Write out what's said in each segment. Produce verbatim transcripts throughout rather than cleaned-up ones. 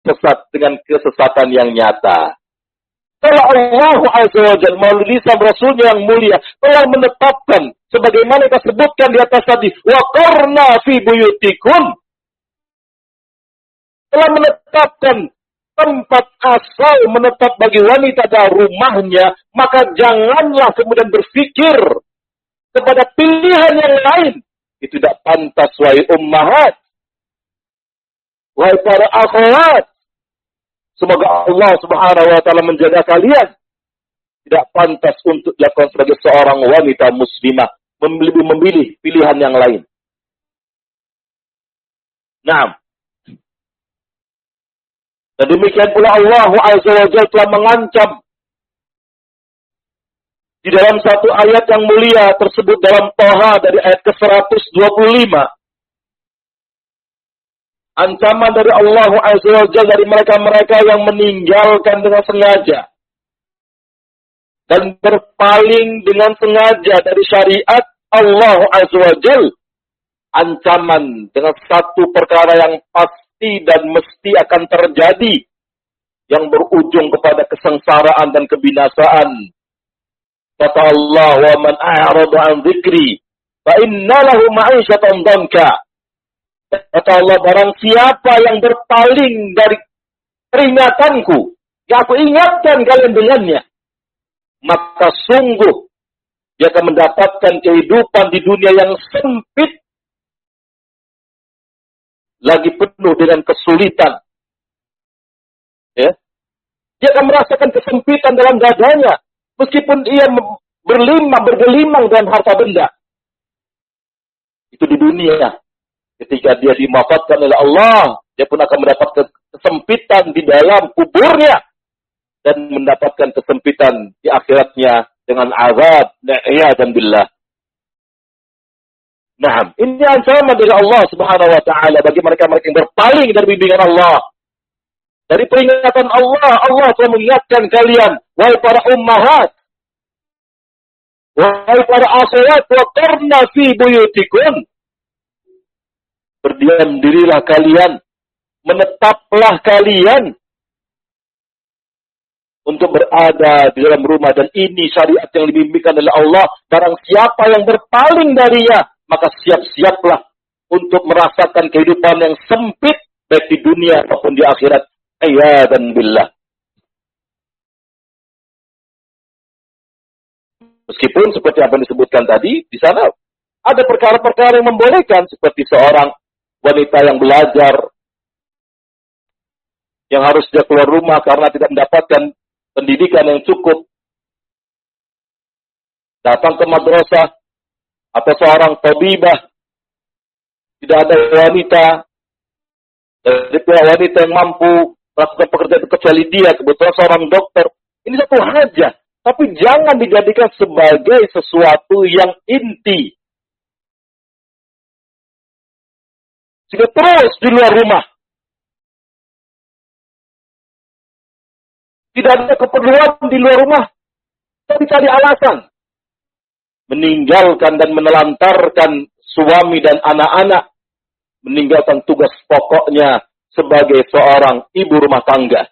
sesat dengan kesesatan yang nyata. Kalau Allah Azza wa Jalla melalui lisan Rasulnya yang mulia telah menetapkan sebagaimana kita sebutkan di atas tadi, wa qarna fi buyutikum, telah menetapkan tempat asal menetap bagi wanita dalam rumahnya, maka janganlah kemudian berpikir kepada pilihan yang lain. Itu tidak pantas, wahai ummahat, wahai para akhwat. Semoga Allah Subhanahu wa taala menjaga kalian. Tidak pantas untuk dilakukan sebagai seorang wanita muslimah memilih memilih pilihan yang lain. Nah, dan demikian pula Allah Azza wa Jalla telah mengancam di dalam satu ayat yang mulia tersebut dalam Thaha dari ayat ke seratus dua puluh lima. Ancaman dari Allah Azza wa Jalla dari mereka-mereka yang meninggalkan dengan sengaja dan berpaling dengan sengaja dari syariat Allah Azza wa Jalla. Ancaman dengan satu perkara yang pasti dan mesti akan terjadi, yang berujung kepada kesengsaraan dan kebinasaan. Kata Allah, wa man a'rada an dzikri fa inna lahu ma'isyatan dhanka. Kata Allah, barang siapa yang berpaling dari peringatanku, yang aku ingatkan kalian dengannya, maka sungguh dia akan mendapatkan kehidupan di dunia yang sempit, lagi penuh dengan kesulitan. Ya. Dia akan merasakan kesempitan dalam dadanya, meskipun ia berlimang, bergelimang dengan harta benda. Itu di dunia. Ketika dia dimaafkan oleh Allah, dia pun akan mendapatkan kesempitan di dalam kuburnya dan mendapatkan kesempitan di akhiratnya dengan azab, na'iyatan billah. Nah, ini ancaman dari Allah Subhanahu wa taala bagi mereka-mereka yang berpaling dari bimbingan Allah. Dari peringatan Allah, Allah telah mengingatkan kalian, wahai para ummahat, wahai para akhwat, wa qarna fi buyutikum. Berdiam dirilah kalian, menetaplah kalian untuk berada di dalam rumah, dan ini syariat yang dibimbingkan oleh Allah. Barang siapa yang berpaling darinya, maka siap-siaplah untuk merasakan kehidupan yang sempit baik di dunia maupun di akhirat. A'yadhan billah. Meskipun seperti apa yang disebutkan tadi, di sana ada perkara-perkara yang membolehkan, seperti seorang wanita yang belajar, yang harus dia keluar rumah karena tidak mendapatkan pendidikan yang cukup, datang ke madrasah, atau seorang tabibah, tidak ada wanita dari pihak wanita yang mampu melakukan pekerjaan itu kecuali dia, kebetulan seorang dokter. Ini satu hajat, tapi jangan dijadikan sebagai sesuatu yang inti, sehingga terus di luar rumah. Tidak ada keperluan di luar rumah, tapi cari alasan. Meninggalkan dan menelantarkan suami dan anak-anak. Meninggalkan tugas pokoknya sebagai seorang ibu rumah tangga.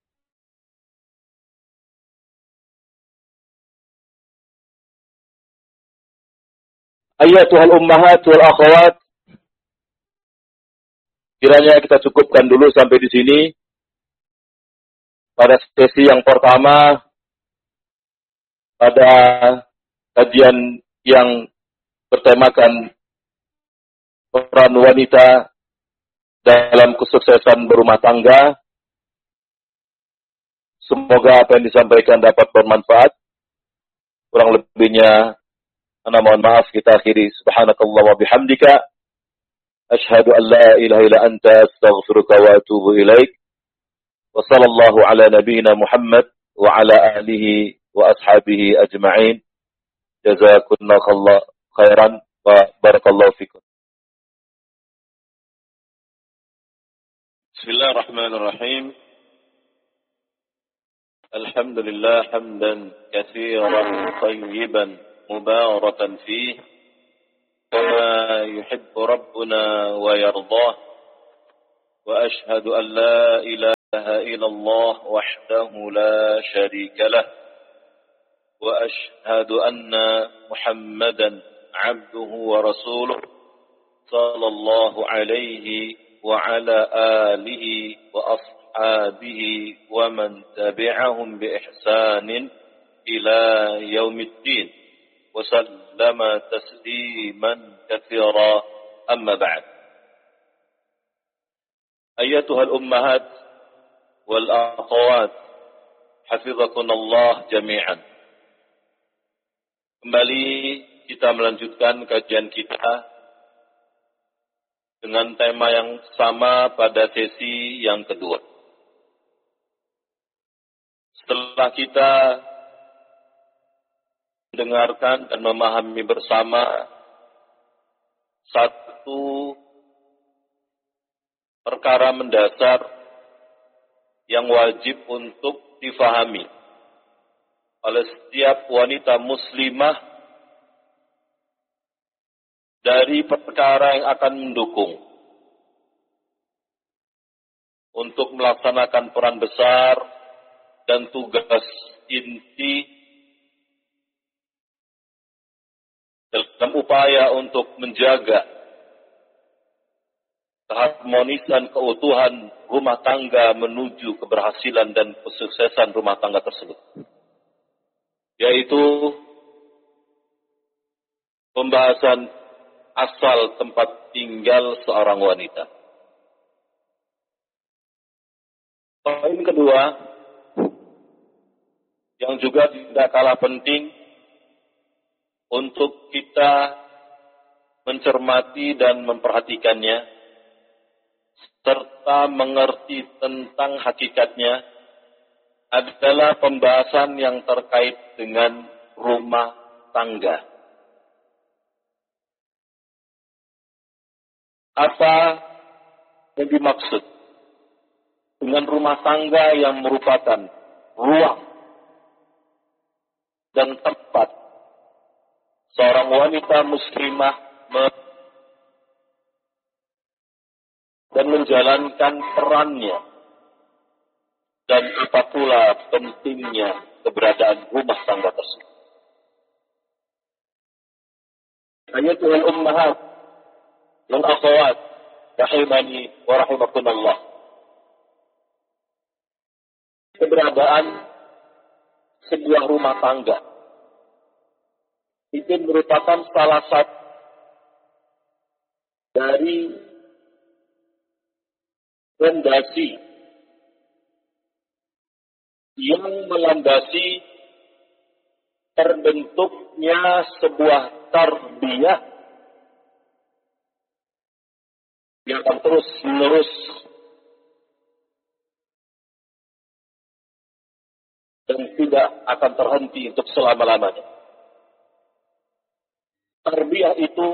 Ayyatuhal ummahat wal akhawat. Kiranya kita cukupkan dulu sampai di sini. Pada sesi yang pertama, pada kajian yang bertemakan peran wanita dalam kesuksesan berumah tangga. Semoga apa yang disampaikan dapat bermanfaat. Kurang lebihnya, ana mohon maaf, kita akhiri. Subhanakallah wa bihamdika. Ashhadu an la ilaha illa anta astaghfiruka wa atubu ilaik. Wa sallallahu ala nabiyyina Muhammad wa ala alihi wa ashabihi ajma'in. Jazakumullahu khairan wa barakallahu fikum. Bismillahirrahmanirrahim. Alhamdulillah hamdan katsiran tayyiban mubarakan fihi kama yuhibbu rabbuna wa yardah. Wa ashhadu an la ilaha إلا الله وحده لا شريك له وأشهد أن محمدا عبده ورسوله صلى الله عليه وعلى آله وأصحابه ومن تبعهم بإحسان إلى يوم الدين وسلم تسليما كثيرا أما بعد أيتها الأمهات والأخوات حفظكن الله جميعا. Kembali kita melanjutkan kajian kita dengan tema yang sama pada sesi yang kedua. Setelah kita mendengarkan dan memahami bersama satu perkara mendasar yang wajib untuk difahami oleh setiap wanita muslimah dari perkara yang akan mendukung untuk melaksanakan peran besar dan tugas inti dalam upaya untuk menjaga keharmonisan keutuhan rumah tangga menuju keberhasilan dan kesuksesan rumah tangga tersebut, yaitu pembahasan asal tempat tinggal seorang wanita. Poin kedua yang juga tidak kalah penting untuk kita mencermati dan memperhatikannya serta mengerti tentang hakikatnya adalah pembahasan yang terkait dengan rumah tangga. Apa yang dimaksud dengan rumah tangga yang merupakan ruang dan tempat seorang wanita muslimah dan menjalankan perannya, dan apa pula pentingnya keberadaan rumah tangga tersebut. Ayatuhal ummahat wal akhawat rahimani wa rahimakumullah. Keberadaan sebuah rumah tangga itu merupakan salah satu dari fondasi yang melandasi terbentuknya sebuah tarbiyah yang akan terus menerus dan tidak akan terhenti untuk selama-lamanya. Tarbiyah itu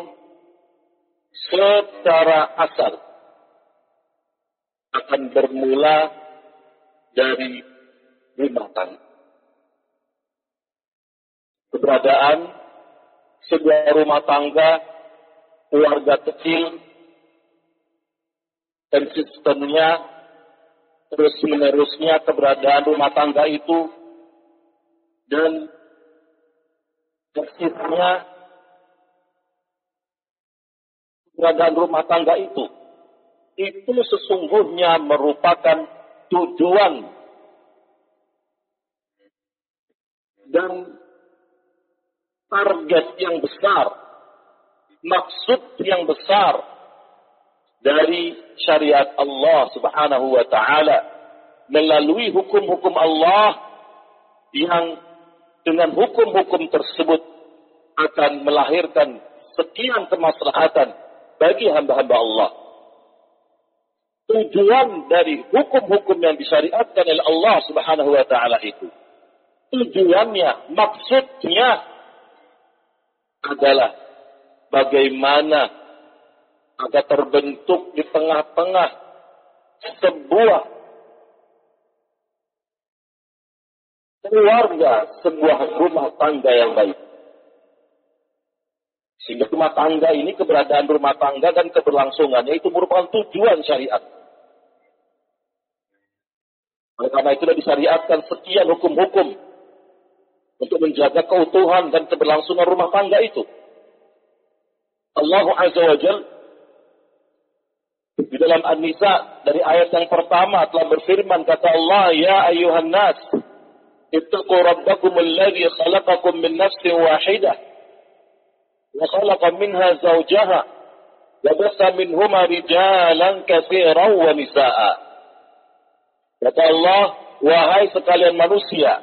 secara asal akan bermula dari rumah tangga. Keberadaan sebuah rumah tangga, keluarga kecil, dan sistemnya, terus menerusnya keberadaan rumah tangga itu, dan persisnya keberadaan rumah tangga itu, itu sesungguhnya merupakan tujuan dan target yang besar, maksud yang besar dari syariat Allah Subhanahu wa taala melalui hukum-hukum Allah yang dengan hukum-hukum tersebut akan melahirkan sekian kemaslahatan bagi hamba-hamba Allah. Tujuan dari hukum-hukum yang disyariatkan oleh Allah Subhanahu wa taala itu, tujuannya, maksudnya adalah bagaimana agar terbentuk di tengah-tengah sebuah keluarga, sebuah rumah tangga yang baik. Sehingga rumah tangga ini, keberadaan rumah tangga dan keberlangsungannya itu merupakan tujuan syariat. Oleh karena itu disyariatkan sekian hukum-hukum untuk menjaga keutuhan dan keberlangsungan rumah tangga itu. Allah Azza wa Jalla di dalam An-Nisa dari ayat yang pertama telah berfirman, kata Allah, ya ayuhan nas ittaqu rabbakum alladhi khalaqakum min nafsin wahidah wa khalaqa minha zawjaha wa bassa minhuma rijalan katsiran wa nisaa. Kata Allah, wahai sekalian manusia,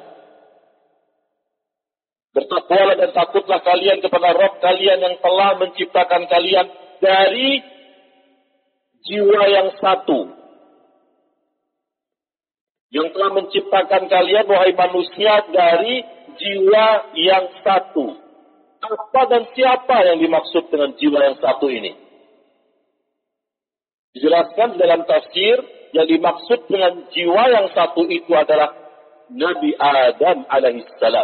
bertakwalah dan takutlah kalian kepada Rabb kalian yang telah menciptakan kalian dari jiwa yang satu. Yang telah menciptakan kalian, wahai manusia, dari jiwa yang satu. Apa dan siapa yang dimaksud dengan jiwa yang satu ini? Dijelaskan dalam tafsir, yang dimaksud dengan jiwa yang satu itu adalah Nabi Adam alaihissalam.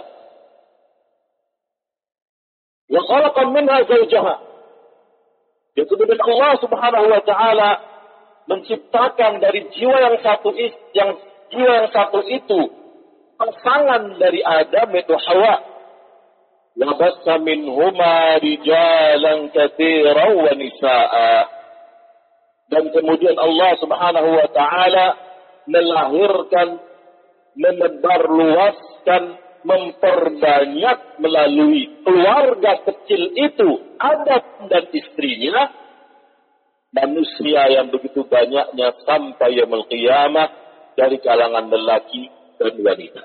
Wa khalaqa minha zawjaha. Yaitu kemudian Allah Subhanahu wa taala menciptakan dari jiwa yang satu yang jiwa yang satu itu pasangan dari Adam, itu Hawa. Wa bassa minhuma rijalan katsiran wa nisaa. Dan kemudian Allah Subhanahu wa taala melahirkan, menebarluaskan, memperbanyak melalui keluarga kecil itu, Adam dan istrinya, manusia yang begitu banyaknya sampai yaumul qiyamah dari kalangan lelaki dan wanita.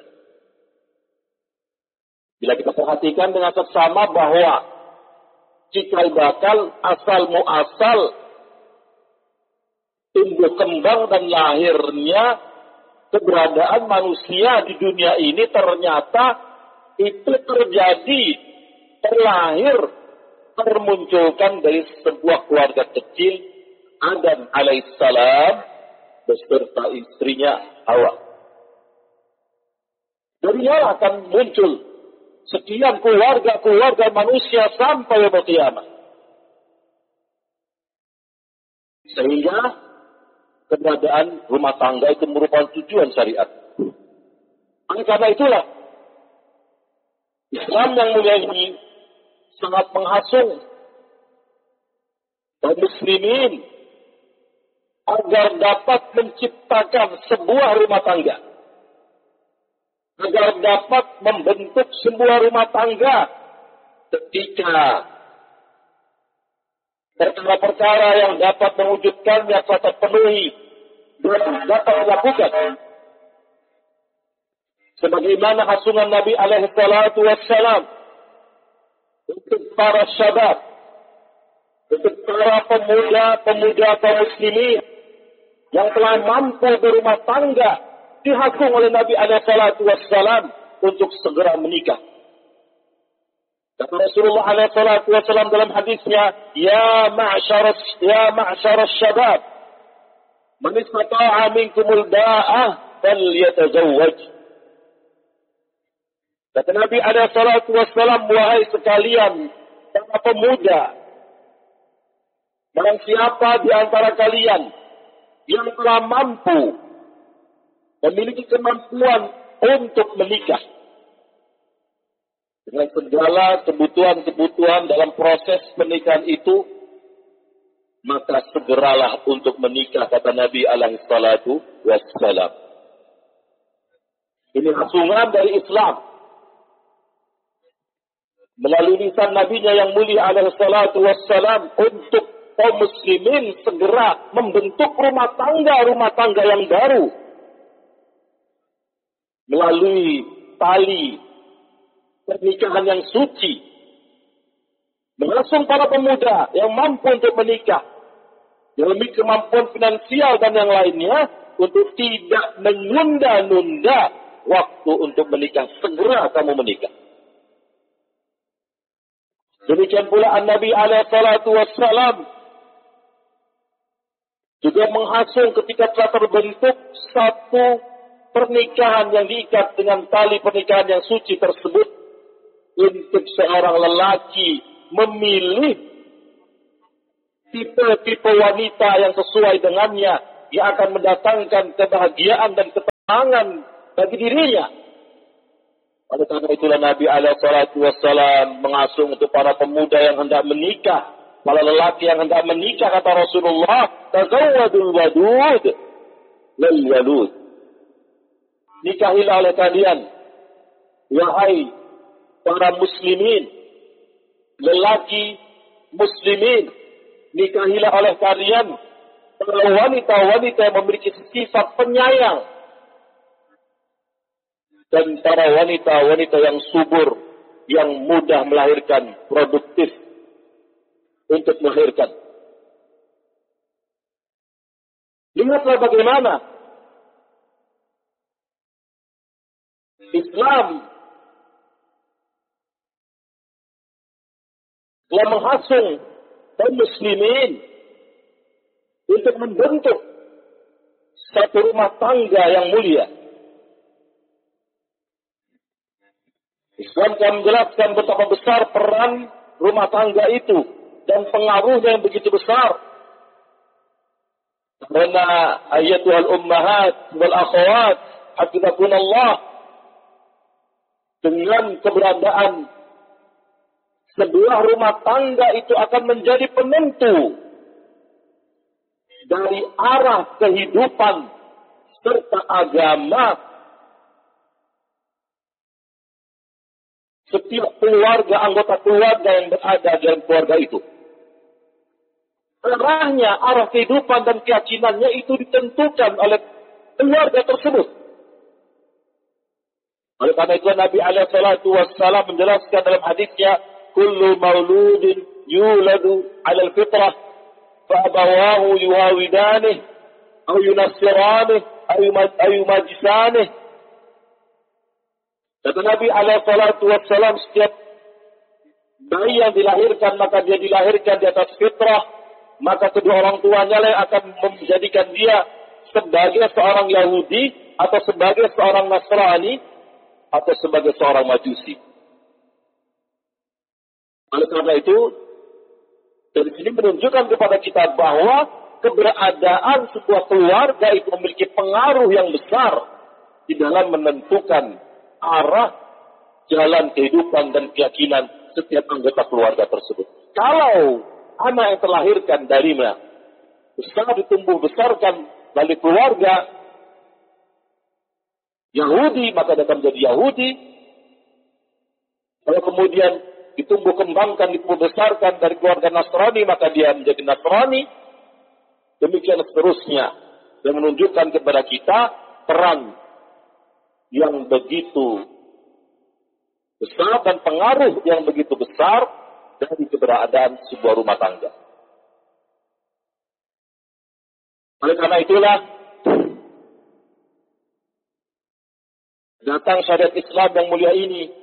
Bila kita perhatikan dengan seksama bahwa cikal bakal, asal muasal, tumbuh kembang dan lahirnya keberadaan manusia di dunia ini ternyata itu terjadi, terlahir, termunculkan dari sebuah keluarga kecil, Adam alaihissalam beserta istrinya Hawa. Darinya akan muncul sekian keluarga-keluarga manusia sampai yaumul qiyamah. Sehingga keberadaan rumah tangga itu merupakan tujuan syariat. Oleh karena itulah Islam yang mulia ini sangat menghasung kaum muslimin agar dapat menciptakan sebuah rumah tangga, agar dapat membentuk sebuah rumah tangga ketika perkara-perkara yang dapat mewujudkannya telah terpenuhi dan dapat dilakukan. Sebagaimana hasungan Nabi alaihi salatu wassalam untuk para syabab, untuk para pemuda-pemuda kaum muslimin yang telah mampu berumah tangga, dihasung oleh Nabi alaihi salatu wassalam untuk segera menikah. Kata Rasulullah alaihi salatu wasallam dalam hadisnya, ya ma'syar ya ma'syar syabab, man istata'a minkumul ba'ah falyatazawwaj. Kata Nabi alaihi salatu wasallam, wahai sekalian para pemuda, barang siapa di antara kalian yang telah mampu memiliki kemampuan untuk menikah, dengan segala kebutuhan-kebutuhan dalam proses pernikahan itu, maka segeralah untuk menikah, kata Nabi alaihi salatu wassalam. Ini hasungan dari Islam melalui lisan Nabinya yang mulia alaihi salatu wassalam untuk kaum muslimin segera membentuk rumah tangga-rumah tangga yang baru melalui tali pernikahan yang suci, mengasuh para pemuda yang mampu untuk menikah, yang memiliki kemampuan finansial dan yang lainnya, untuk tidak menunda-nunda waktu untuk menikah. Segera kamu menikah. Demikian pula An-Nabi alaihi salatu wassalam juga menghasung ketika telah terbentuk satu pernikahan yang diikat dengan tali pernikahan yang suci tersebut, untuk seorang lelaki memilih tipe-tipe wanita yang sesuai dengannya, yang akan mendatangkan kebahagiaan dan ketenangan tangan bagi dirinya. Oleh karena itulah Nabi alaihi salatu wassalam mengasung untuk para pemuda yang hendak menikah, para lelaki yang hendak menikah, kata Rasulullah, tazawwadul wadud lil walud. Nikahilah oleh kalian, wahai para muslimin, lelaki muslimin, nikahilah oleh kalian para wanita-wanita yang memiliki sifat penyayang dan para wanita-wanita yang subur, yang mudah melahirkan, produktif untuk melahirkan. Lihatlah bagaimana Islam telah menghasung kaum muslimin untuk membentuk satu rumah tangga yang mulia. Islam telah menjelaskan betapa besar peran rumah tangga itu dan pengaruhnya yang begitu besar. Karena ayatul ummahat wal akhawat hafizakunallah, dengan keberadaan sebuah rumah tangga itu akan menjadi penentu dari arah kehidupan serta agama setiap keluarga, anggota keluarga yang berada dalam keluarga itu. Arahnya, arah kehidupan dan keyakinannya itu ditentukan oleh keluarga tersebut. Oleh karena itu Nabi alaihi salatu wassalam menjelaskan dalam hadisnya, kullu mauludin yuladu ala al-fitrah fa abawahu yuhawidanih aw yunassiranih aw yumajjisanih. Kata Nabi alaihi salatu wassalam, setiap bayi yang dilahirkan maka dia dilahirkan di atas fitrah, maka kedua orang tuanya lah yang akan menjadikan dia sebagai seorang Yahudi atau sebagai seorang Nasrani atau sebagai seorang Majusi. Oleh karena itu, dari sini menunjukkan kepada kita bahwa keberadaan sebuah keluarga itu memiliki pengaruh yang besar di dalam menentukan arah jalan kehidupan dan keyakinan setiap anggota keluarga tersebut. Kalau anak yang terlahirkan darinya besar ditumbuh besarkan dari keluarga Yahudi, maka dia akan menjadi Yahudi. Kalau kemudian ditumbuh kembangkan, ditumbuh besarkan dari keluarga Nasrani, maka dia menjadi Nasrani. Demikian seterusnya. Dan menunjukkan kepada kita peran yang begitu besar dan pengaruh yang begitu besar dari keberadaan sebuah rumah tangga. Oleh karena itulah datang syariat Islam yang mulia ini.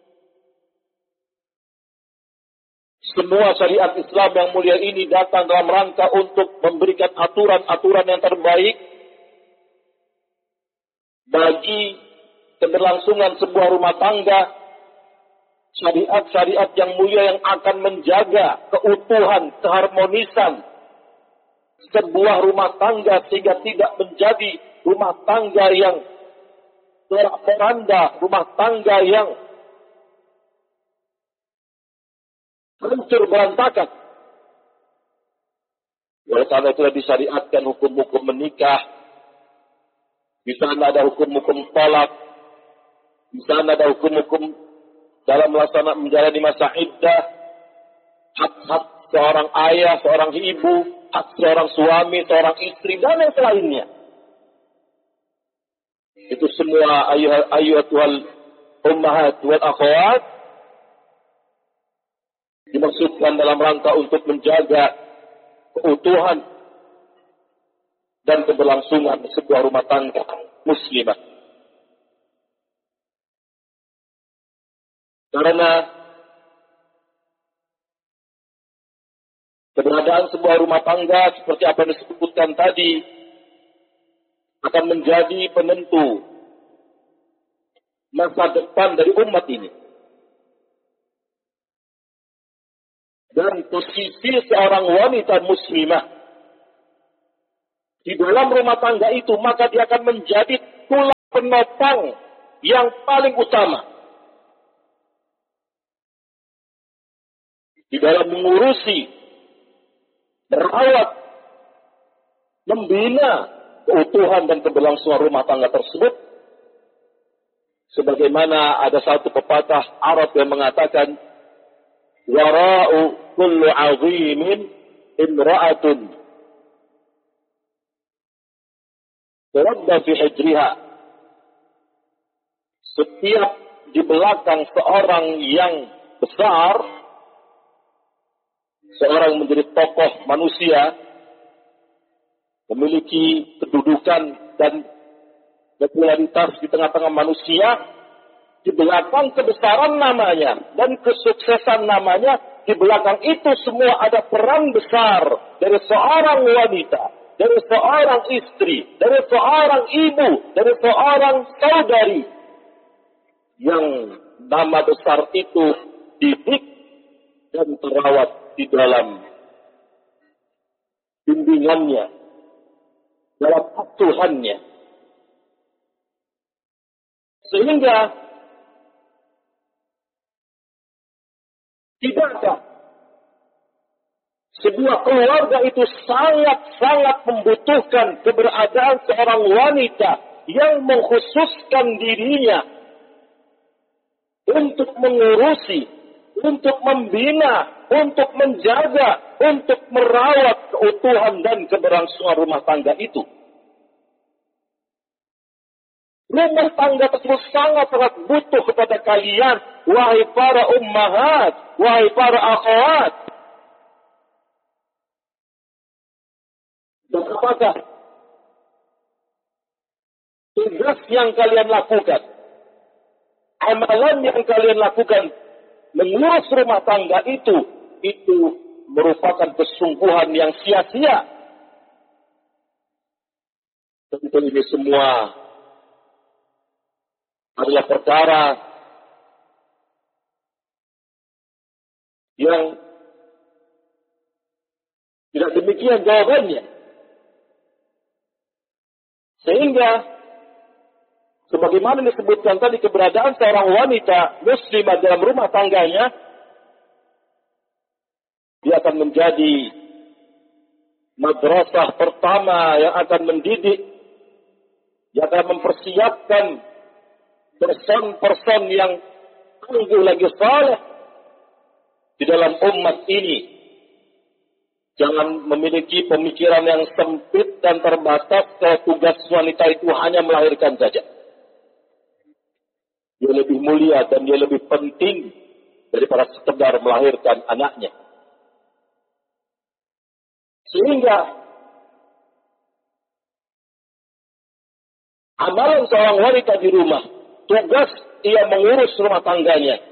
Semua syariat Islam yang mulia ini datang dalam rangka untuk memberikan aturan-aturan yang terbaik bagi keberlangsungan sebuah rumah tangga, syariat-syariat yang mulia yang akan menjaga keutuhan, keharmonisan sebuah rumah tangga sehingga tidak menjadi rumah tangga yang porak-poranda, rumah tangga yang hancur berantakan. Oleh karena itu disyariatkan hukum-hukum menikah. Di sana ada hukum-hukum talak. Di sana ada hukum-hukum dalam melaksanakan menjalani masa iddah. Hak-hak seorang ayah, seorang ibu, hak seorang suami, seorang istri, dan yang lainnya. Itu semua ayyuhal ummahat wal akhawat dimaksudkan dalam rangka untuk menjaga keutuhan dan keberlangsungan sebuah rumah tangga muslimah. Karena keberadaan sebuah rumah tangga seperti apa yang disebutkan tadi akan menjadi penentu masa depan dari umat ini. Dan posisi seorang wanita muslimah di dalam rumah tangga itu, maka dia akan menjadi tulang penopang yang paling utama di dalam mengurusi, merawat, membina keutuhan dan keberlangsungan rumah tangga tersebut. Sebagaimana ada satu pepatah Arab yang mengatakan, wara'u kullu 'azimin imra'atun turadda fi hijriha. Setiap di belakang seorang yang besar, seorang menjadi tokoh manusia, memiliki kedudukan dan popularitas di tengah-tengah manusia, di belakang kebesaran namanya dan kesuksesan namanya, di belakang itu semua ada peran besar dari seorang wanita, dari seorang istri, dari seorang ibu, dari seorang saudari, yang nama besar itu didik dan terawat di dalam bimbingannya, dalam asuhannya. Sehingga tidakkah sebuah keluarga itu sangat-sangat membutuhkan keberadaan seorang wanita yang mengkhususkan dirinya untuk mengurusi, untuk membina, untuk menjaga, untuk merawat keutuhan dan keberlangsungan rumah tangga itu. Rumah tangga tersebut sangat-sangat butuh kepada kalian, wahai para ummahat, wahai para akhwat. Dan apakah tugas yang kalian lakukan, amalan yang kalian lakukan, mengurus rumah tangga itu, itu merupakan kesungguhan yang sia-sia? Tentu ini semua adalah perkara yang tidak demikian jawabannya. Sehingga sebagaimana disebutkan tadi, keberadaan seorang wanita muslimah dalam rumah tangganya, dia akan menjadi madrasah pertama yang akan mendidik, yang akan mempersiapkan person-person yang tangguh lagi saleh di dalam umat ini. Jangan memiliki pemikiran yang sempit dan terbatas bahwa tugas wanita itu hanya melahirkan saja. Dia lebih mulia dan dia lebih penting daripada sekedar melahirkan anaknya. Sehingga amalan seorang wanita di rumah, tugas ia mengurus rumah tangganya.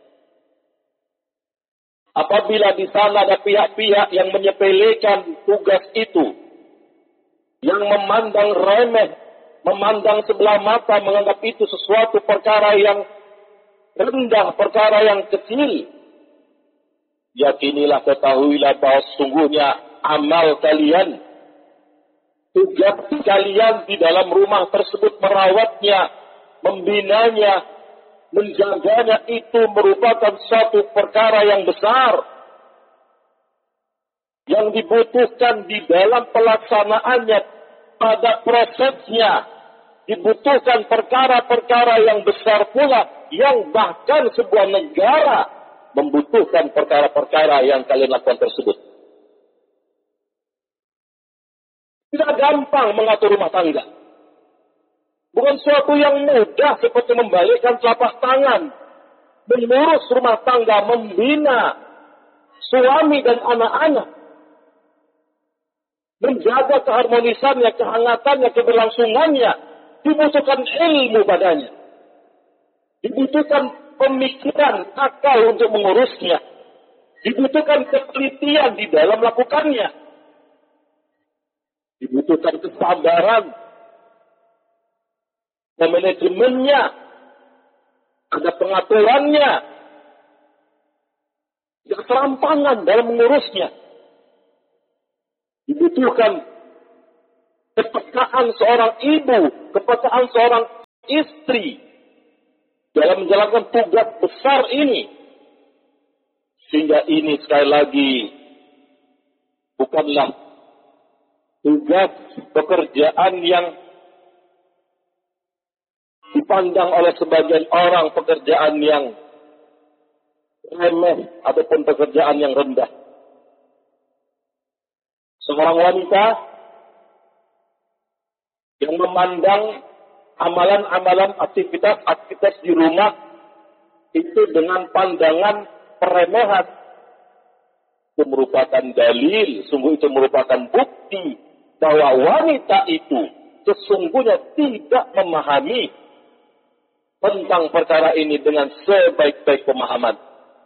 Apabila di sana ada pihak-pihak yang menyepelekan tugas itu, yang memandang remeh, memandang sebelah mata, menganggap itu sesuatu perkara yang rendah, perkara yang kecil, yakinilah, ketahuilah bahwa sungguhnya amal kalian, tugas kalian di dalam rumah tersebut, merawatnya, membinanya, menjaganya, itu merupakan suatu perkara yang besar yang dibutuhkan di dalam pelaksanaannya, pada prosesnya dibutuhkan perkara-perkara yang besar pula, yang bahkan sebuah negara membutuhkan perkara-perkara yang kalian lakukan tersebut. Tidak gampang mengatur rumah tangga. Bukan suatu yang mudah seperti membalikkan telapak tangan, mengurus rumah tangga, membina suami dan anak-anak, menjaga keharmonisannya, kehangatannya, keberlangsungannya. Dibutuhkan ilmu padanya, dibutuhkan pemikiran, akal untuk mengurusnya, dibutuhkan ketelitian di dalam melakukannya, dibutuhkan kesabaran, manajemennya, ada pengaturannya, tidak serampangan dalam mengurusnya. Dibutuhkan kepekaan seorang ibu, kepekaan seorang istri dalam menjalankan tugas besar ini. Sehingga ini sekali lagi bukanlah tugas pekerjaan yang dipandang oleh sebagian orang pekerjaan yang remeh ataupun pekerjaan yang rendah. Seorang wanita yang memandang amalan-amalan aktivitas-aktivitas di rumah itu dengan pandangan peremehan, itu merupakan dalil, sungguh itu merupakan bukti bahwa wanita itu sesungguhnya tidak memahami tentang perkara ini dengan sebaik-baik pemahaman.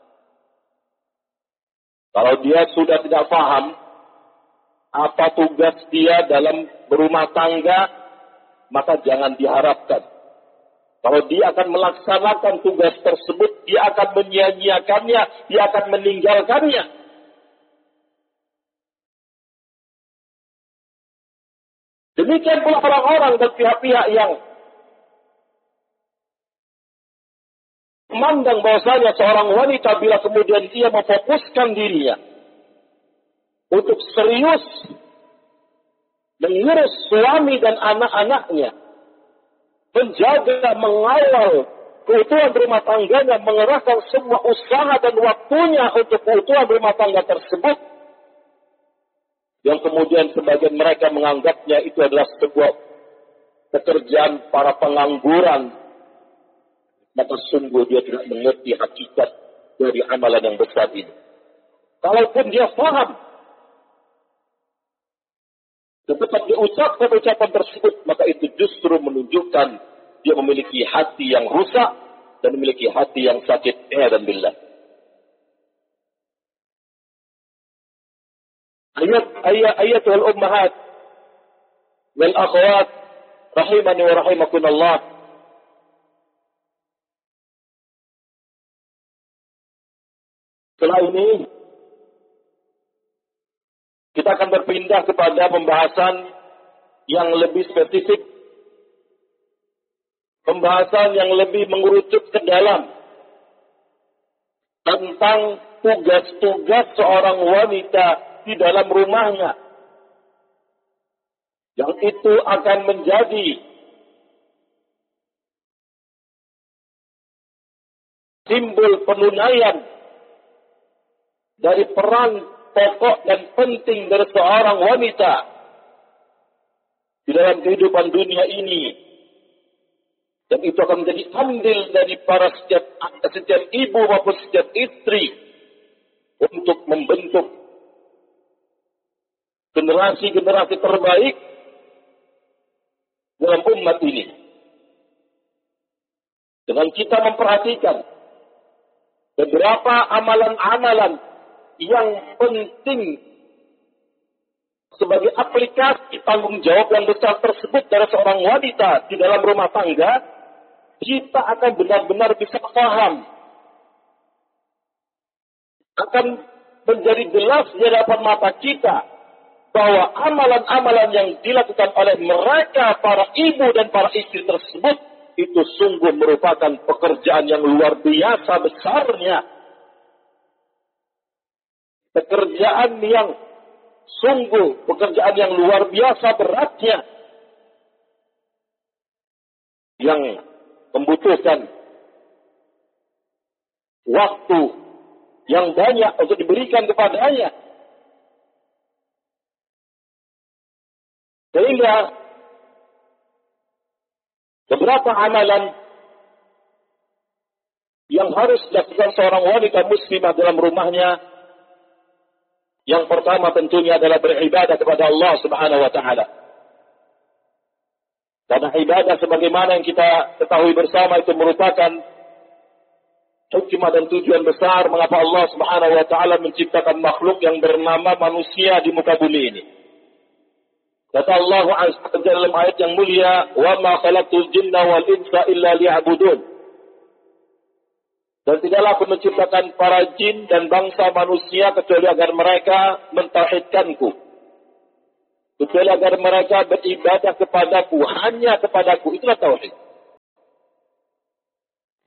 Kalau dia sudah tidak paham apa tugas dia dalam berumah tangga, maka jangan diharapkan. Kalau dia akan melaksanakan tugas tersebut, dia akan menyia-nyiakannya, dia akan meninggalkannya. Demikian pula orang-orang dan pihak-pihak yang memandang bahwasanya seorang wanita bila kemudian dia memfokuskan dirinya untuk serius mengurus suami dan anak-anaknya, menjaga, mengawal keutuhan rumah tangganya, mengerahkan semua usaha dan waktunya untuk keutuhan rumah tangga tersebut, yang kemudian sebagian mereka menganggapnya itu adalah sebuah pekerjaan para pengangguran, maka sungguh dia tidak mengerti hakikat dari amalan yang besar ini. Kalaupun dia paham, tetap diucapkan ucapan tersebut, maka itu justru menunjukkan dia memiliki hati yang rusak dan memiliki hati yang sakit. Dan billah. Ayat ayat ayatul ummahat wal akhwat rahimani wa rahimakumullah. Setelah ini kita akan berpindah kepada pembahasan yang lebih spesifik, pembahasan yang lebih mengerucut ke dalam tentang tugas-tugas seorang wanita di dalam rumahnya, yang itu akan menjadi simbol penunaian dari peran pokok dan penting dari seorang wanita di dalam kehidupan dunia ini. Dan itu akan menjadi andil dari para setiap, setiap ibu maupun setiap istri untuk membentuk generasi-generasi terbaik dalam umat ini. Dengan kita memperhatikan beberapa amalan-amalan yang penting sebagai aplikasi tanggung jawab yang besar tersebut dari seorang wanita di dalam rumah tangga, kita akan benar-benar bisa paham, akan menjadi jelas di hadapan mata kita bahwa amalan-amalan yang dilakukan oleh mereka, para ibu dan para istri tersebut, itu sungguh merupakan pekerjaan yang luar biasa besarnya. Pekerjaan yang sungguh, pekerjaan yang luar biasa beratnya, yang membutuhkan waktu yang banyak untuk diberikan kepadanya. Sehingga beberapa amalan yang harus dilakukan seorang wanita muslimah dalam rumahnya, yang pertama tentunya adalah beribadah kepada Allah Subhanahu wa taala. Karena ibadah sebagaimana yang kita ketahui bersama itu merupakan hikmah dan tujuan besar mengapa Allah Subhanahu wa taala menciptakan makhluk yang bernama manusia di muka bumi ini. Kata Allah Azza wa Jalla dalam ayat yang mulia, "Wa ma khalaqtul jinna wal insa illa liya'budun." Dan tidaklah aku menciptakan para jin dan bangsa manusia kecuali agar mereka mentauhidkanku. Kecuali agar mereka beribadah kepadaku, hanya kepadaku. Itulah tauhid.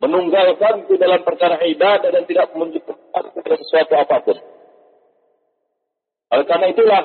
menunggalkan itu dalam perkara ibadah dan tidak menunjukkan kepada sesuatu apapun. Oleh karena itulah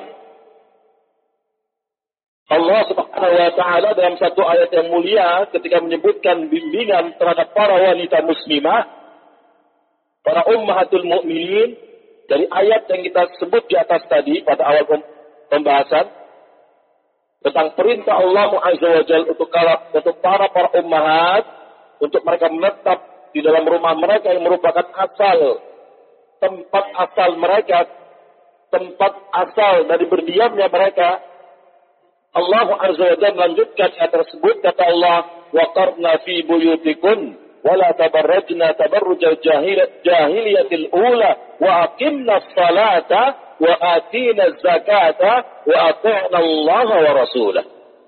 Allah Subhanahu wa taala dalam satu ayat yang mulia ketika menyebutkan bimbingan terhadap para wanita muslimah, para ummahatul mukminin, dari ayat yang kita sebut di atas tadi pada awal pembahasan tentang perintah Allah Azza wa Jalla untuk untuk para para ummahat untuk mereka menetap di dalam rumah mereka yang merupakan asal tempat asal mereka, tempat asal dari berdiamnya mereka. Allah Azza wa Jalla melanjutkan ayat tersebut, kata Allah, waqarna fi buyutikun wala tabarrajna tabarrujal jahiliyatil ula wa aqimna salata wa atina zakata wa ati'na Allah wa rasulah.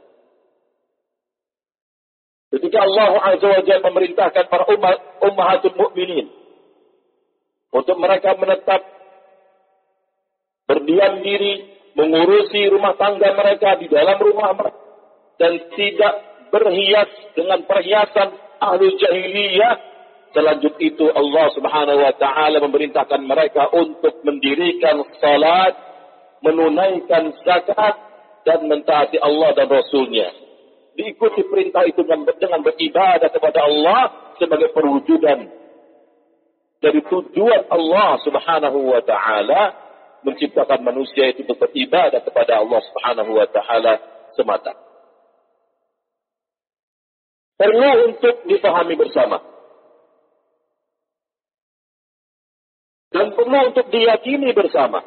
Ketika Allah Azza wa Jalla memerintahkan para umat ummahatul mukminin untuk mereka menetap berdiam diri mengurusi rumah tangga mereka di dalam rumah mereka dan tidak berhias dengan perhiasan ahli jahiliyah. Selanjutnya itu Allah Subhanahu wa taala memerintahkan mereka untuk mendirikan salat, menunaikan zakat dan mentaati Allah dan Rasulnya. Diikuti perintah itu dengan beribadah kepada Allah sebagai perwujudan dari tujuan Allah Subhanahu wa taala menciptakan manusia itu untuk beribadah kepada Allah Subhanahu wa taala semata. Perlu untuk dipahami bersama. Dan perlu untuk diyakini bersama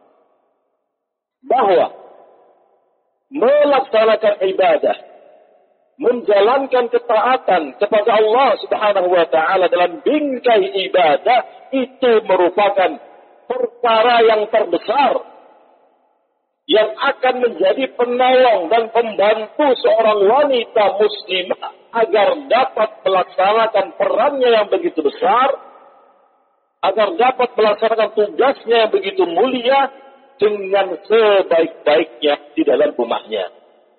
bahwa melaksanakan ibadah, menjalankan ketaatan kepada Allah Subhanahu wa taala dalam bingkai ibadah itu merupakan perkara yang terbesar yang akan menjadi penolong dan pembantu seorang wanita muslimah agar dapat melaksanakan perannya yang begitu besar, agar dapat melaksanakan tugasnya yang begitu mulia dengan sebaik-baiknya di dalam rumahnya.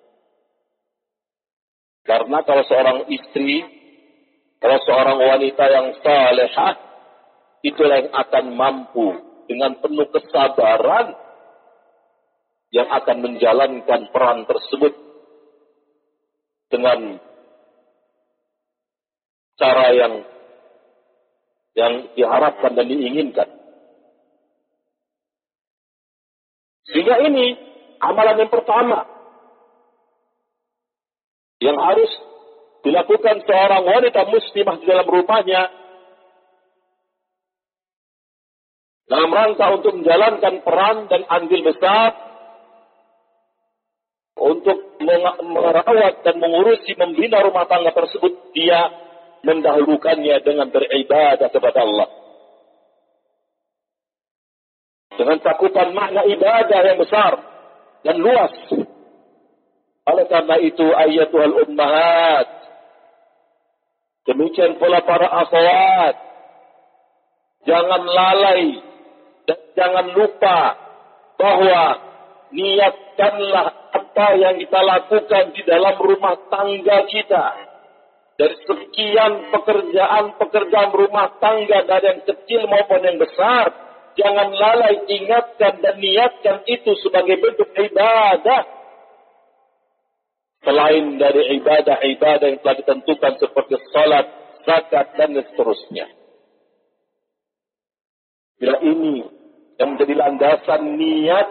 Karena kalau seorang istri, kalau seorang wanita yang salehah, itulah yang akan mampu dengan penuh kesabaran yang akan menjalankan peran tersebut dengan cara yang yang diharapkan dan diinginkan. Sehingga ini amalan yang pertama yang harus dilakukan seorang wanita muslimah di dalam rumahnya dalam rangka untuk menjalankan peran dan andil besar untuk merawat dan mengurusi, membina rumah tangga tersebut, dia mendahulukannya dengan beribadah kepada Allah. Dengan cakupan makna ibadah yang besar dan luas. Oleh karena itu, ayyatuhal ummahat, demikian pula para akhwat, jangan lalai dan jangan lupa bahwa niatkanlah apa yang kita lakukan di dalam rumah tangga kita. Dari sekian pekerjaan-pekerjaan rumah tangga, dari yang kecil maupun yang besar, jangan lalai, ingatkan dan niatkan itu sebagai bentuk ibadah. Selain dari ibadah-ibadah yang telah ditentukan seperti salat, zakat, dan seterusnya. Bila ini yang menjadi landasan niat,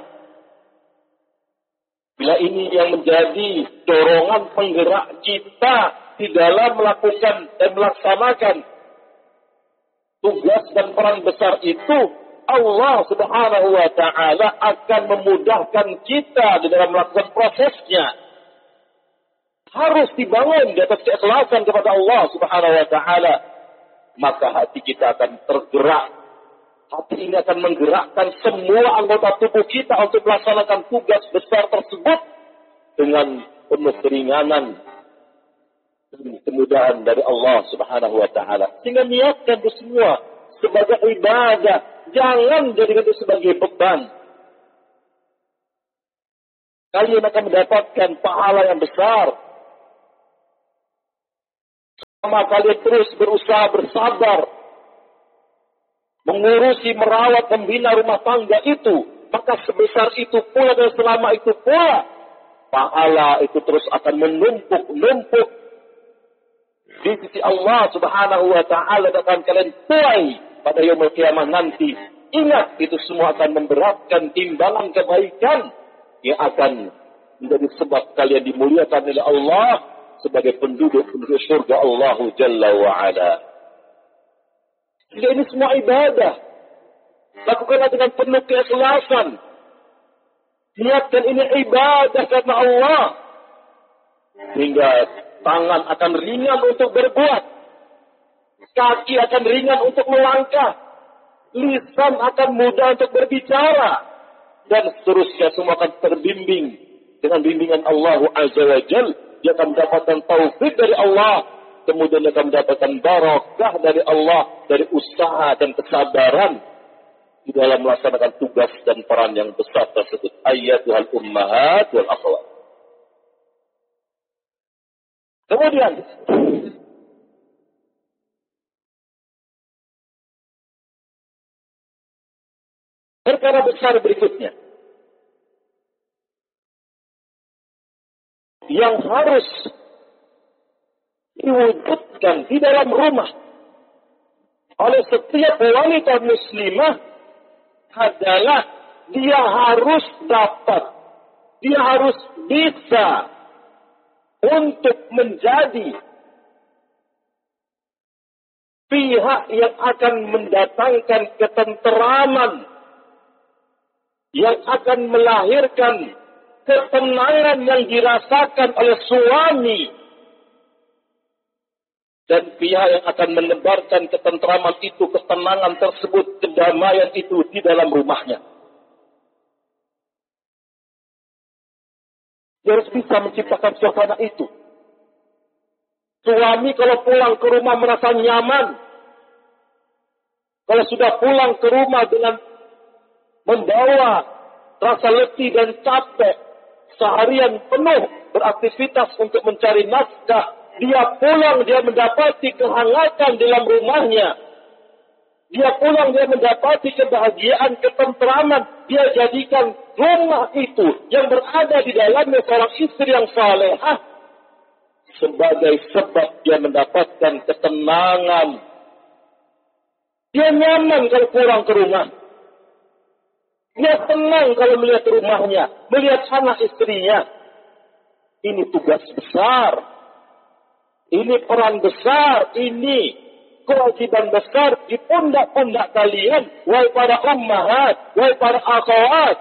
bila ini yang menjadi dorongan penggerak kita di dalam melakukan dan melaksanakan tugas dan peran besar itu, Allah Subhanahu wa taala akan memudahkan kita di dalam melakukan prosesnya. Harus dibangun di atas keikhlasan kepada Allah Subhanahu wa taala. Maka hati kita akan tergerak. Hati ini akan menggerakkan semua anggota tubuh kita untuk melaksanakan tugas besar tersebut dengan penuh keringanan dan kemudahan dari Allah Subhanahu wa taala. Sehingga niatkan itu semua sebagai ibadah, jangan jadikan itu sebagai beban. Kalian akan mendapatkan pahala yang besar. Maka kalian terus berusaha bersabar mengurusi, merawat, membina rumah tangga itu, maka sebesar itu pula dan selama itu pula pahala itu terus akan menumpuk-numpuk di sisi Allah Subhanahu wa taala, dan akan kalian tuai pada yaumul qiyamah nanti. Ingat, itu semua akan memberatkan timbangan kebaikan yang akan menjadi sebab kalian dimuliakan oleh Allah sebagai penduduk-penduduk surga Allah Jalla wa Ala. Jadi ini semua ibadah. Lakukanlah dengan penuh keikhlasan. Niatkan ini ibadah karena Allah. Sehingga tangan akan ringan untuk berbuat. Kaki akan ringan untuk melangkah. Lisan akan mudah untuk berbicara. Dan seterusnya semua akan terbimbing dengan bimbingan Allah Azza wa Jal. Dia akan mendapatkan taufik dari Allah. Kemudian dia akan mendapatkan barakah dari Allah, dari usaha dan kesabaran di dalam melaksanakan tugas dan peran yang besar tersebut. Ayyatuhal ummahat wal akhwat. Kemudian perkara besar berikutnya yang harus diwujudkan di dalam rumah oleh setiap wanita muslimah adalah dia harus dapat, dia harus bisa untuk menjadi pihak yang akan mendatangkan ketenteraman, yang akan melahirkan ketenangan yang dirasakan oleh suami, dan pihak yang akan menebarkan ketenteraman itu, ketenangan tersebut, kedamaian itu di dalam rumahnya. Dia harus bisa menciptakan suasana itu. Suami kalau pulang ke rumah merasa nyaman. Kalau sudah pulang ke rumah dengan membawa rasa letih dan capek, seharian penuh beraktivitas untuk mencari nafkah, dia pulang, dia mendapati kehangatan dalam rumahnya. Dia pulang, dia mendapati kebahagiaan, ketenteraman. Dia jadikan rumah itu yang berada di dalamnya seorang istri yang salehah sebagai sebab dia mendapatkan ketenangan. Dia nyaman kalau pulang ke rumah. Dia senang kalau melihat rumahnya, melihat anak istrinya. Ini tugas besar. Ini peran besar, ini kewajiban besar di pundak-pundak kalian, wahai para ummahat, wahai para akhwat,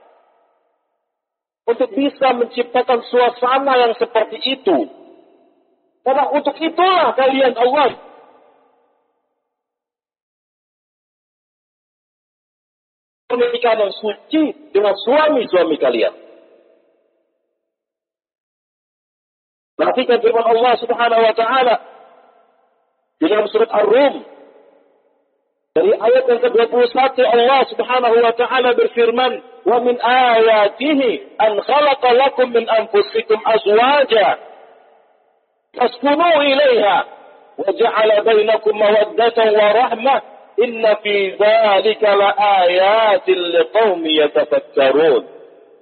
untuk bisa menciptakan suasana yang seperti itu. Karena untuk itulah kalian Allah pernikahan yang suci dengan suami-suami kalian. Perhatikan firman Allah Subhanahu wa taala di dalam surat Ar-Rum. Dari ayat yang ke dua puluh satu Allah Subhanahu wa taala berfirman, "Wa min ayatihi an khalaqa lakum min anfusikum azwaja taskunu ilaiha wa ja'ala bainakum mawaddatan wa rahmah inna fi dzalika laayatin liqaumin yatafakkarun."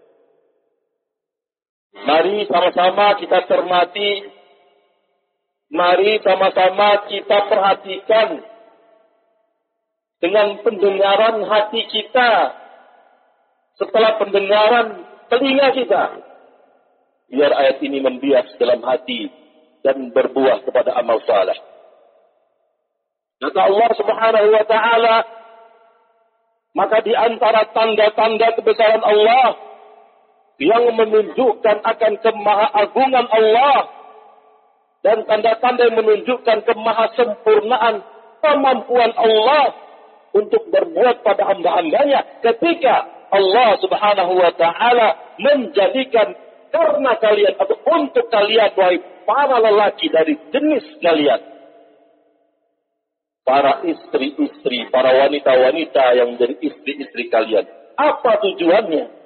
Mari sama-sama kita cermati, mari sama-sama kita perhatikan dengan pendengaran hati kita, setelah pendengaran telinga kita, biar ayat ini membias dalam hati dan berbuah kepada amal saleh. Kata Allah Subhanahu wa taala, maka di antara tanda-tanda kebesaran Allah yang menunjukkan akan kemahaagungan Allah dan tanda-tanda yang menunjukkan kemahasempurnaan kemampuan Allah untuk berbuat pada hamba-hambanya ketika Allah Subhanahu wa taala menjadikan karena kalian atau untuk kalian, wahai para lelaki dari jenis kalian, para istri-istri, para wanita-wanita yang menjadi istri-istri kalian. Apa tujuannya?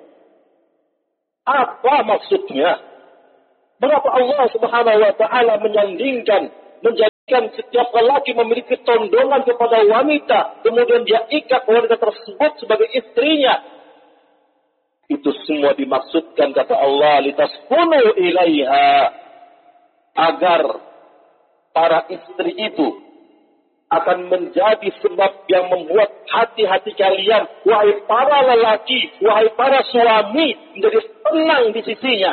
Apa maksudnya? Mengapa Allah Subhanahu wa taala menyandingkan menjadi Kan setiap lelaki memiliki condongan kepada wanita, kemudian dia ikat wanita tersebut sebagai istrinya. Itu semua dimaksudkan kata Allah, litaskunu ilaiha, agar para istri itu akan menjadi sebab yang membuat hati-hati kalian, wahai para lelaki, wahai para suami, menjadi tenang di sisinya.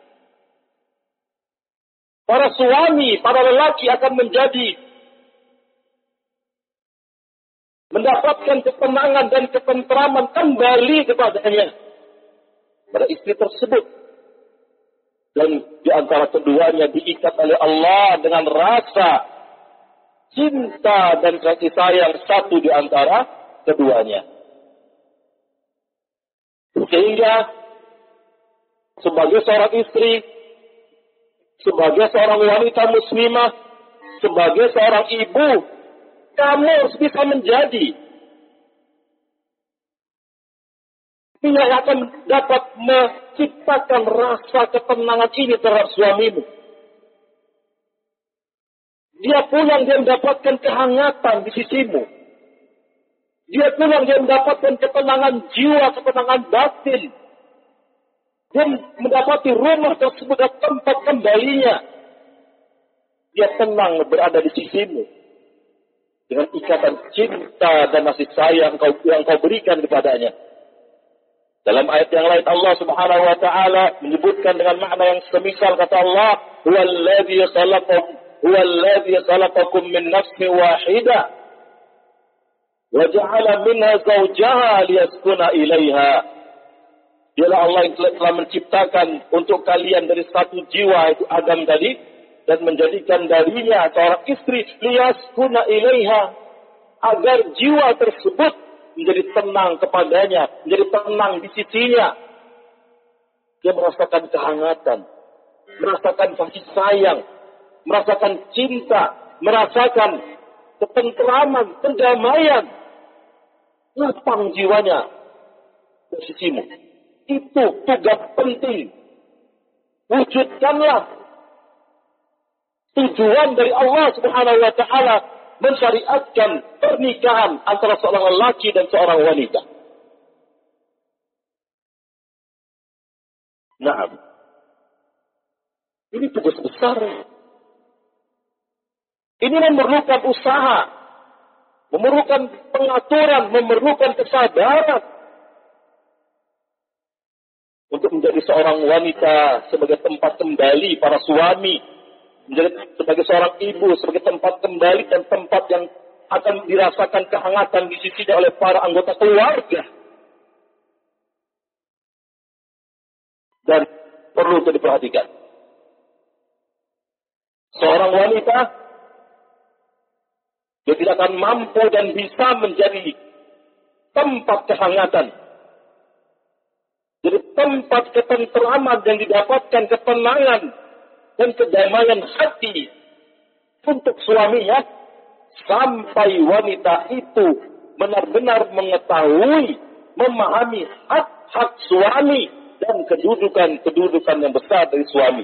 Para suami, para lelaki akan menjadi mendapatkan ketenangan dan ketentraman kembali kepadanya, pada istri tersebut. Dan di antara keduanya diikat oleh Allah dengan rasa cinta dan kasih sayang satu di antara keduanya. Sehingga sebagai seorang istri, sebagai seorang wanita muslimah, sebagai seorang ibu, kamu harus bisa menjadi yang akan dapat menciptakan rasa ketenangan ini terhadap suamimu. Dia pulang, dia mendapatkan kehangatan di sisimu. Dia pulang, dia mendapatkan ketenangan jiwa, ketenangan batin. Dia mendapati rumah tersebut dan tempat kembalinya. Dia tenang berada di sisimu. Dengan ikatan cinta dan kasih sayang yang kau berikan kepadanya. Dalam ayat yang lain Allah Subhanahu wa taala menyebutkan dengan makna yang semisal, kata Allah, "Huwallazi khalaqakum huwallazi khalaqakum min nafsin wahidah wa ja'ala minha zawjaha liyaskuna ilaiha." Dialah Allah yang telah menciptakan untuk kalian dari satu jiwa, itu Adam tadi, dan menjadikan darinya seorang istri, liyaskuna ilaiha, agar jiwa tersebut menjadi tenang kepadanya, menjadi tenang di sisinya. Dia merasakan kehangatan, merasakan kasih sayang, merasakan cinta, merasakan ketentraman, kedamaian. Lapang jiwanya di sisimu. Itu tugas penting. Wujudkanlah tujuan dari Allah Subhanahu wa taala mensyariatkan pernikahan antara seorang lelaki dan seorang wanita. Nah, ini tugas besar. Ini memerlukan usaha, memerlukan pengaturan, memerlukan kesabaran untuk menjadi seorang wanita sebagai tempat kembali para suami, menjadi sebagai seorang ibu, sebagai tempat kembali dan tempat yang akan dirasakan kehangatan di sisinya oleh para anggota keluarga. Dan perlu untuk diperhatikan, seorang wanita dia tidak akan mampu dan bisa menjadi tempat kehangatan, jadi tempat ketenteraman yang didapatkan ketenangan dan kedamaian hati untuk suaminya, sampai wanita itu benar-benar mengetahui, memahami hak-hak suami dan kedudukan-kedudukan yang besar dari suami.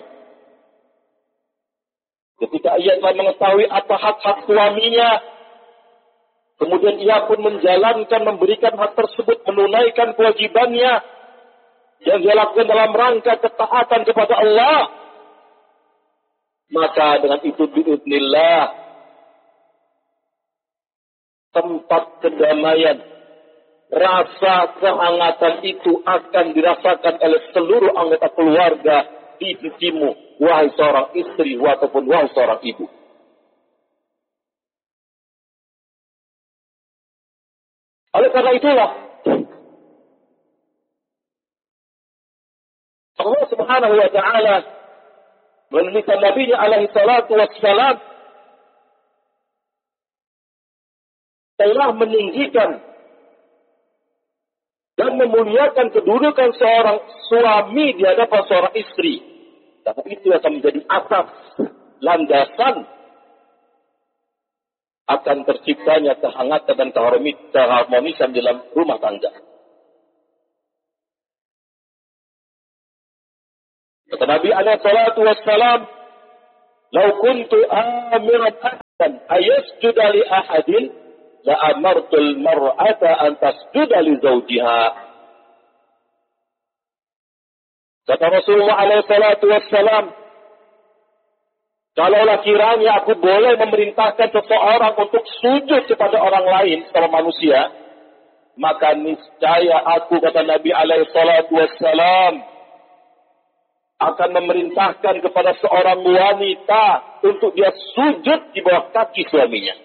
Ketika ia telah mengetahui apa hak-hak suaminya, kemudian ia pun menjalankan, memberikan hak tersebut, menunaikan kewajibannya yang dia lakukan dalam rangka ketaatan kepada Allah, maka dengan itu biidznillah tempat kedamaian, rasa kehangatan itu akan dirasakan oleh seluruh anggota keluarga di sisimu, wahai seorang istri ataupun wahai seorang ibu. Oleh karena itulah Allah Subhanahu wa taala melalui Nabi-Nya alaihi salatu wassalam telah meninggikan dan memuliakan kedudukan seorang suami di hadapan seorang istri. Karena itu akan menjadi asas, landasan akan terciptanya kehangatan dan keharmonisan dalam rumah tangga. Kata Nabi alaihi salatu wassalam, "Lau kuntu amiran ayasjuda li ahadin la amartul mar'ata an tasjuda li zawjiha. Kata Rasulullah alaihi salatu wassalam, kalaulah kiranya aku boleh memerintahkan seseorang untuk sujud kepada orang lain secara manusia, maka niscaya aku, kata Nabi alaihi salatu wassalam, akan memerintahkan kepada seorang wanita untuk dia sujud di bawah kaki suaminya.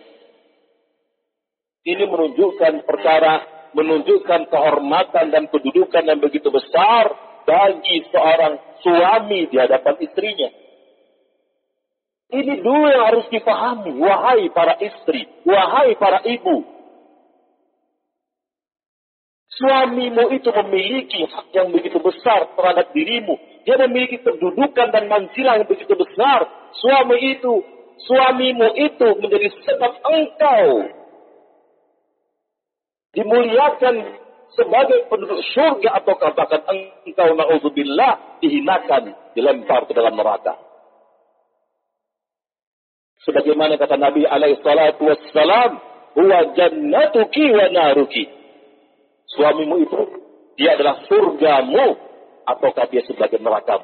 Ini menunjukkan perkara, menunjukkan kehormatan dan kedudukan yang begitu besar bagi seorang suami di hadapan istrinya. Ini dua yang harus dipahami, wahai para istri, wahai para ibu. Suamimu itu memiliki hak yang begitu besar terhadap dirimu. Dia memiliki kedudukan dan manzilah yang begitu besar. Suami itu, suamimu itu menjadi sebab engkau dimuliakan sebagai penduduk surga, ataukah bahkan engkau na'udzubillah dihinakan, dilempar ke dalam neraka. Sebagaimana kata Nabi alaihi salatu wassalam, huwa jannatuki wa naruki. Suamimu itu, dia adalah surgamu, ataukah dia sebagai neraka.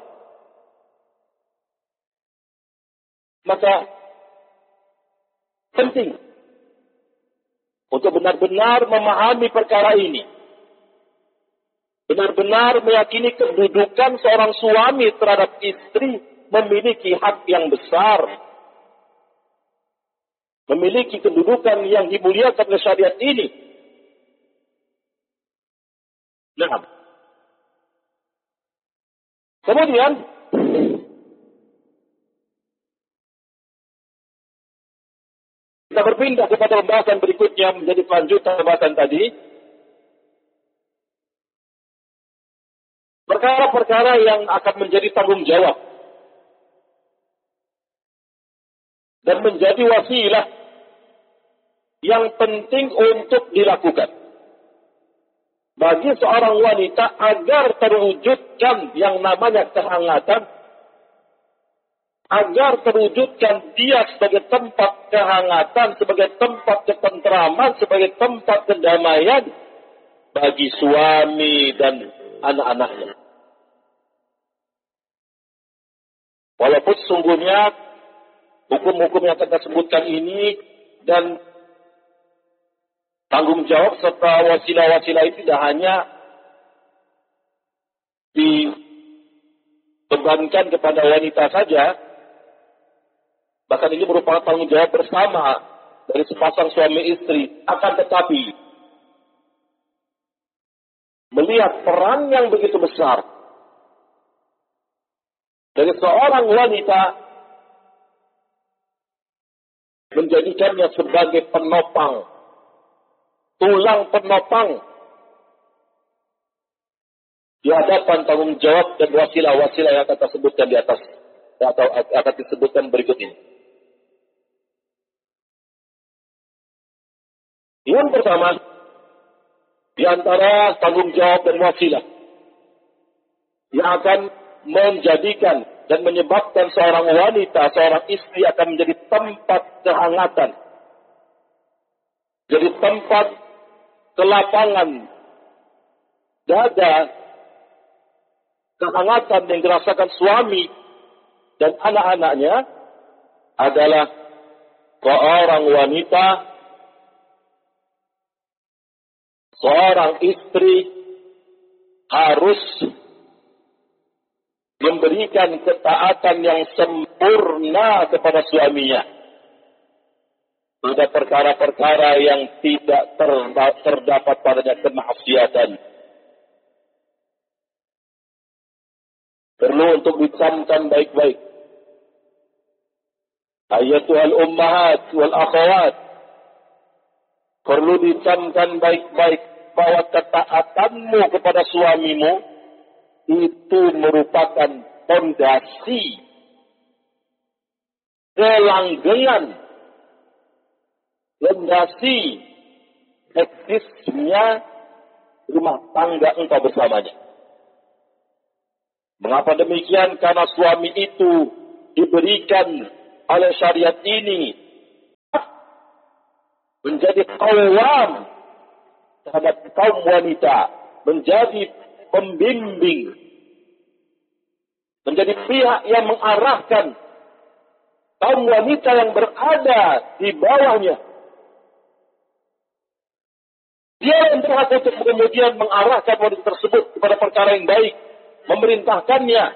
Maka penting untuk benar-benar memahami perkara ini. Benar-benar meyakini kedudukan seorang suami terhadap istri memiliki hak yang besar. Memiliki kedudukan yang dimuliakan oleh syariat ini. Nah, kemudian kita berpindah kepada pembahasan berikutnya menjadi lanjutan pembahasan tadi. Perkara-perkara yang akan menjadi tanggung jawab dan menjadi wasilah yang penting untuk dilakukan bagi seorang wanita agar terwujudkan yang namanya kehangatan, agar terwujudkan dia sebagai tempat kehangatan, sebagai tempat ketenteraman, sebagai tempat kedamaian bagi suami dan anak-anaknya. Walaupun sesungguhnya hukum-hukum yang kita sebutkan ini dan tanggung jawab serta wasilah-wasilah itu tidak hanya dibebankan kepada wanita saja, bahkan ini merupakan tanggung jawab bersama dari sepasang suami istri. Akan tetapi, melihat peran yang begitu besar dari seorang wanita, menjadikannya sebagai penopang, tulang penopang di hadapan tanggung jawab dan wasilah-wasilah yang akan disebutkan di atas atau akan disebutkan berikut ini. Yang pertama, di antara tanggung jawab dan wasilah yang akan menjadikan dan menyebabkan seorang wanita, seorang istri akan menjadi tempat kehangatan, jadi tempat kelapangan dada, kehangatan yang dirasakan suami dan anak-anaknya adalah seorang wanita, seorang istri harus memberikan ketaatan yang sempurna kepada suaminya pada perkara-perkara yang tidak terdapat padanya kemaksiatan. Perlu untuk dicamkan baik-baik. Ayatul ummahat wal akhawat, perlu dicamkan baik-baik bahwa ketaatanmu kepada suamimu itu merupakan fondasi kelanggengan, fondasi eksisnya rumah tangga engkau bersamanya. Mengapa demikian? Karena suami itu diberikan oleh syariat ini menjadi qawwam terhadap kaum wanita, menjadi pembimbing, menjadi pihak yang mengarahkan kaum wanita yang berada di bawahnya. Dia yang berhak untuk kemudian mengarahkan wanita tersebut kepada perkara yang baik, memerintahkannya,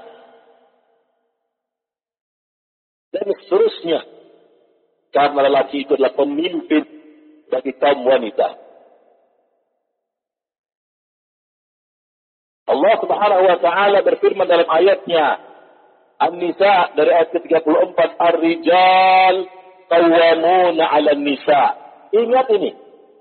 dan seterusnya. Karena lelaki itu adalah pemimpin bagi kaum wanita. Allah Subhanahu wa taala berfirman dalam ayatnya An-Nisa dari ayat ke tiga puluh empat, Ar-rijal qawwamuna 'alan nisa. Ingat ini.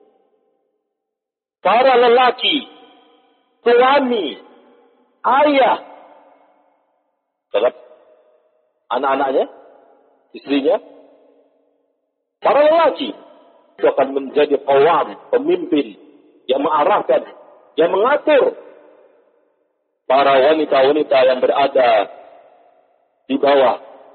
Para lelaki, suami, ayah terhadap anak-anaknya, istrinya, para lelaki itu akan menjadi qawwam, pemimpin yang mengarahkan, yang mengatur para wanita-wanita yang berada di bawah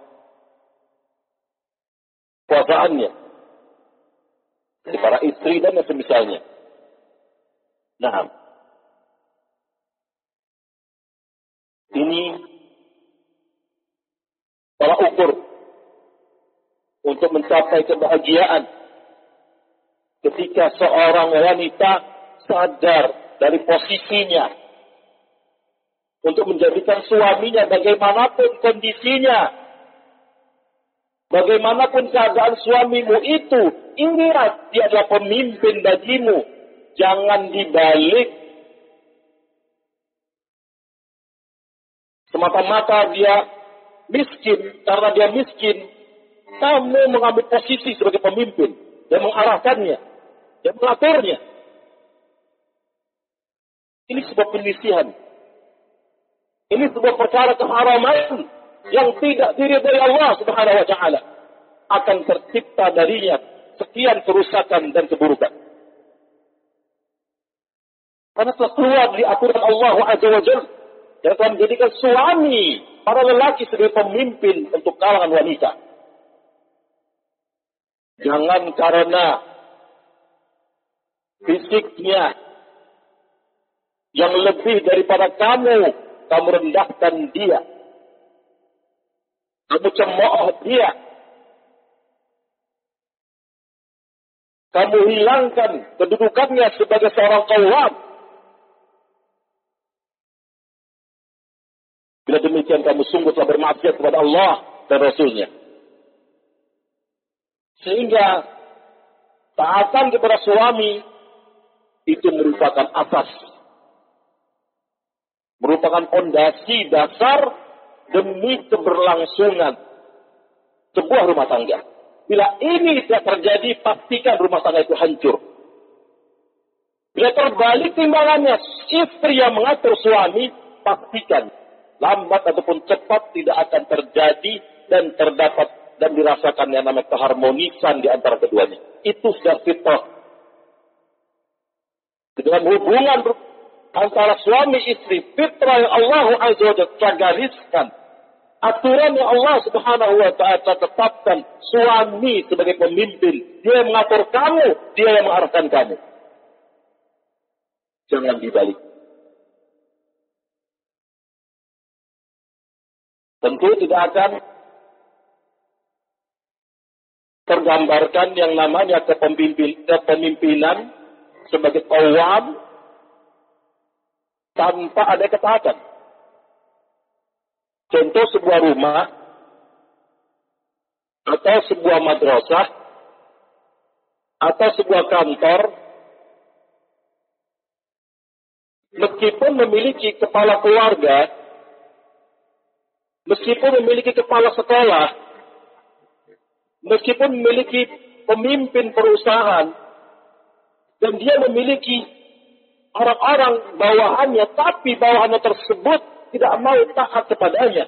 kuasaannya, dari para istri dan semisalnya. Nah, ini tolak ukur untuk mencapai kebahagiaan ketika seorang wanita sadar dari posisinya untuk menjadikan suaminya bagaimanapun kondisinya, bagaimanapun keadaan suamimu itu, ingat dia adalah pemimpin bagimu. Jangan dibalik semata-mata dia miskin, karena dia miskin, kamu mengambil posisi sebagai pemimpin dan mengarahkannya, dan mengaturnya. Ini sebuah penyisihan. Ini sebuah perkara keharaman yang tidak diridhai Allah Subhanahu wa taala. Akan tercipta darinya sekian kerusakan dan keburukan. Karena telah keluar dari aturan Allah Azza wa Jalla yang telah menjadikan suami para lelaki sebagai pemimpin untuk kalangan wanita. Jangan karena fisiknya yang lebih daripada kamu, kamu rendahkan dia. Kamu cemooh dia. Kamu hilangkan kedudukannya sebagai seorang qawwam. Bila demikian kamu sungguh telah bermaksiat kepada Allah dan Rasul-Nya. Sehingga taatan kepada suami itu merupakan asas, merupakan fondasi dasar demi keberlangsungan sebuah rumah tangga. Bila ini tidak terjadi, pastikan rumah tangga itu hancur. Bila terbalik timbangannya, istri yang mengatur suami, pastikan lambat ataupun cepat tidak akan terjadi dan terdapat dan dirasakan yang namanya keharmonisan di antara keduanya. Itu sudah fitrah. Dengan hubungan antara suami istri, fitrah yang Allah Azza wa Jalla gariskan, aturan yang Allah Subhanahu wa taala tetapkan, suami sebagai pemimpin, dia yang mengatur kamu, dia yang mengarahkan kamu. Jangan dibalik. Tentu tidak akan tergambarkan yang namanya kepemimpin, kepemimpinan sebagai qawwam tanpa ada ketaatan. Contoh sebuah rumah atau sebuah madrasah atau sebuah kantor, meskipun memiliki kepala keluarga, meskipun memiliki kepala sekolah, meskipun memiliki pemimpin perusahaan, dan dia memiliki orang-orang bawahannya, tapi bawahannya tersebut tidak mau taat kepadanya.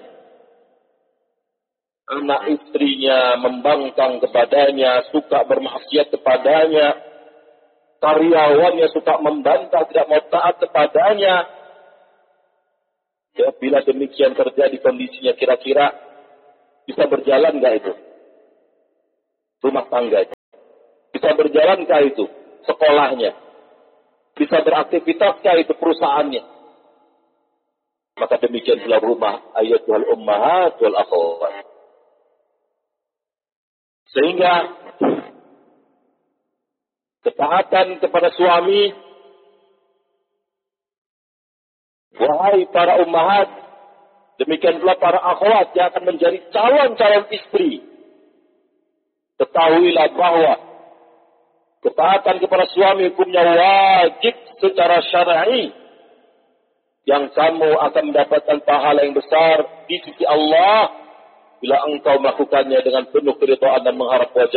Anak istrinya membangkang kepadanya, suka bermaksiat kepadanya, karyawannya suka membantah, tidak mau taat kepadanya. Ya, bila demikian terjadi kondisinya, kira-kira bisa berjalan nggak itu rumah tangga itu? Bisa bisa berjalankah itu sekolahnya? Bisa beraktivitaskah itu perusahaannya? Maka demikian pula rumah ayatul ummahat wal akhwat. Sehingga ketaatan kepada suami, wahai para ummahat, demikian pula para akhwat yang akan menjadi calon-calon istri, ketahuilah bahwa ketaatan kepada suami hukumnya wajib secara syar'i, yang kamu akan mendapatkan pahala yang besar di sisi Allah bila engkau melakukannya dengan penuh keridhaan dan mengharap wajah